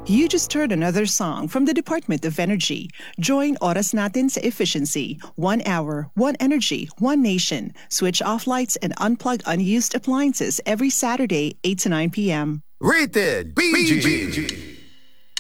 You just heard another song from the Department of Energy. Join Oras Natin sa Efficiency. 1 hour, 1 energy, 1 nation. Switch off lights and unplug unused appliances every Saturday, 8 to 9 p.m. Rated BG.